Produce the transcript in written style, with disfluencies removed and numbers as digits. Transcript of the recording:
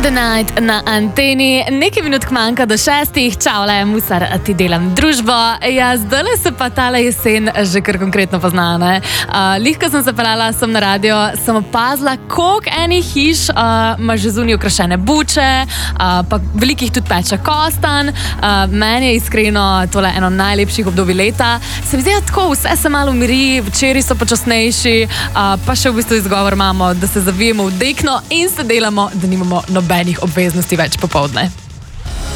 the Night na anteni, nekaj minut manjka do 6. Čaule, Musar, ti delam družbo. Ja, zdaj se pa tale jesen že kar konkretno pozna, ne? Lihko sem se pelala, sem na radio, sem opazila, koliko enih hiš ima že zunaj okrašene buče, pa velikih tudi peče kostan. Meni je iskreno tole eno najlepših obdobij leta. Se mi zdi, tako vse se malo umiri, večeri so počasnejši, pa še v bistvu izgovor imamo, da se zavijemo v dekno in se delamo, da nimamo nobenih obveznosti več popoldne.